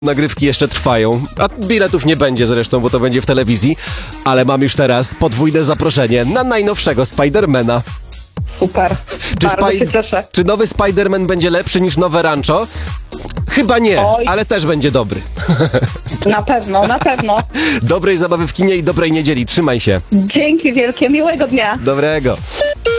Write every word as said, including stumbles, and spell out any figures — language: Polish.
Nagrywki jeszcze trwają, a biletów nie będzie zresztą, bo to będzie w telewizji, ale mam już teraz podwójne zaproszenie na najnowszego Spidermana. Super, Czy, bardzo Spy- się cieszę. czy nowy Spiderman będzie lepszy niż nowe Rancho? Chyba nie, Oj. ale też będzie dobry. Na pewno, na pewno. Dobrej zabawy w kinie i dobrej niedzieli, trzymaj się. Dzięki wielkie, miłego dnia. Dobrego.